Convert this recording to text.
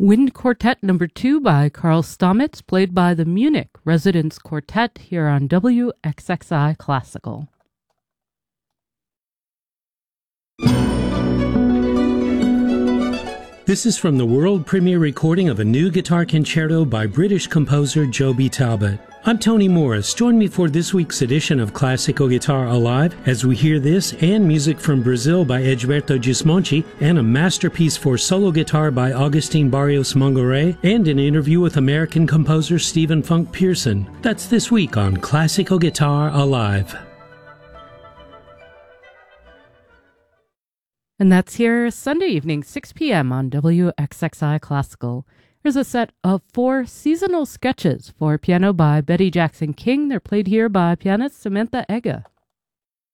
Wind Quartet Number 2 by Karl Stamitz, played by the Munich Residence Quartet here on WXXI Classical. This is from the world premiere recording of a new guitar concerto by British composer Joby Talbot. I'm Tony Morris. Join me for this week's edition of Classical Guitar Alive as we hear this and music from Brazil by Egberto Gismonti and a masterpiece for solo guitar by Agustin Barrios Mongaray and an interview with American composer Stephen Funk Pearson. That's this week on Classical Guitar Alive. And that's here Sunday evening, 6 p.m. on WXXI Classical. Here's a set of 4 seasonal sketches for piano by Betty Jackson King. They're played here by pianist Samantha Ega.